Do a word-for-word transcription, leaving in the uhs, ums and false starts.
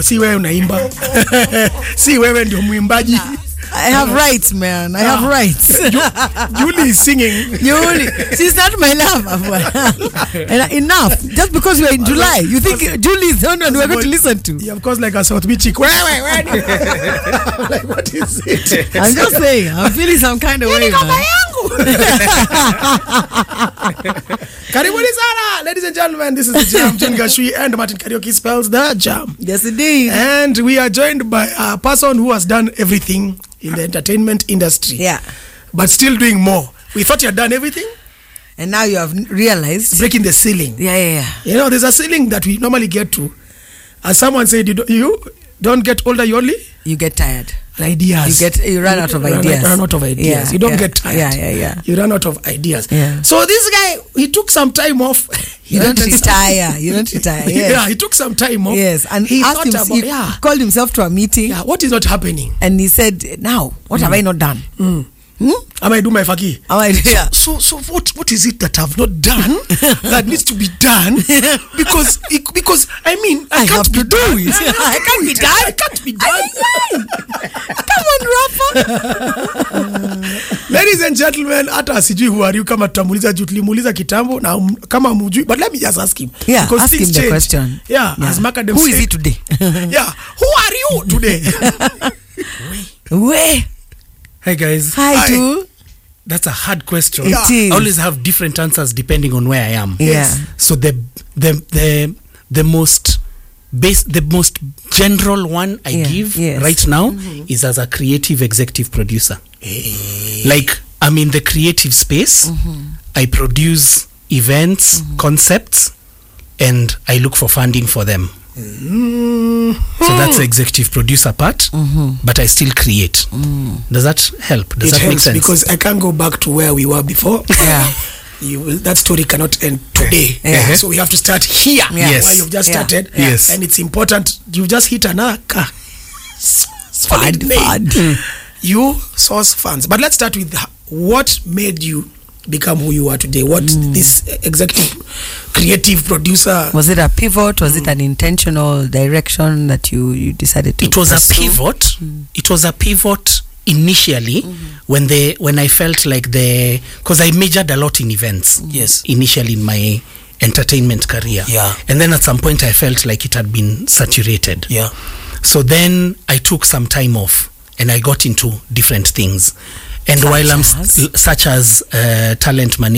Si wewe unaimba. Si wewe ndio mwimbaji. I have rights, man. I have rights. Julie is singing. Julie, she's not my lover. And enough. Just because we're in July, you think Julie is the one we're going to listen to? Yeah, of course, like a South Beach chick. Wait, wait, wait. Like, what is it? I'm just saying, I'm feeling some kind of way. Karibuni sana, ladies and gentlemen. This is the Jam. John Gashui and Martin Karaoke spells the Jam. Yes, indeed. And we are joined by a person who has done everything in the entertainment industry. Yeah. But still doing more. We thought you had done everything. And now you have realized. Breaking the ceiling. Yeah, yeah, yeah. You know, there's a ceiling that we normally get to. As someone said, you don't, you don't get older, you only? You get tired. Ideas. You get you run out of you ideas. Run out of ideas. Yeah, you don't yeah, get tired. Yeah, yeah, yeah. You run out of ideas. Yeah. So this guy, he took some time off. You don't retire. You don't retire. Yes. Yeah, he took some time off. Yes, and he asked thought him, about, he yeah. called himself to a meeting. Yeah, what is not happening? And he said, now, what mm. have I not done? Mm. Hmm? Am I do my faki? Am I, yeah. So, so, so what, what is it that I've not done that needs to be done? Because, it, because I mean, I, I can't have be to do done. it. I, I can't be done. I can't be done. Come on, rapper. Ladies and gentlemen, hata sijui who are you kama tutamuuliza juu tulimuuliza kitambo na um, kama mujui, but let me just ask him. Yeah, because ask him the change. question. Yeah, yeah. as Macadam Who said, is he today? Yeah, who are you today? Where? Hey guys. Hi, Hi. too. That's a hard question. It is. I always have different answers depending on where I am. Yeah. So the the the the most base the most general one I Yeah, give yes. right now Mm-hmm. is as a creative executive producer. Hey. Like I'm in the creative space. Mm-hmm. I produce events, mm-hmm. concepts, and I look for funding for them. Mm-hmm. So that's the executive producer part, mm-hmm. but I still create. Mm. Does that help? Does It that helps make sense? because I can't go back to where we were before. Yeah. You, that story cannot end today. Yeah. So we have to start here, Yeah. Yes. where you've just Yeah. started. Yeah. Yes. And it's important. You've just hit another car. Solid Fad, name. fad. Mm. You source funds. But let's start with what made you become who you are today. What mm. this executive creative producer. Was it a pivot? Was mm. it an intentional direction that you, you decided to It was pursue? a pivot. Mm. It was a pivot initially mm-hmm. when they when I felt like the because I majored a lot in events. Mm. Yes. Initially in my entertainment career. Yeah. And then at some point I felt like it had been saturated. Yeah. So then I took some time off and I got into different things. And Such while I'm as? such as uh, talent management.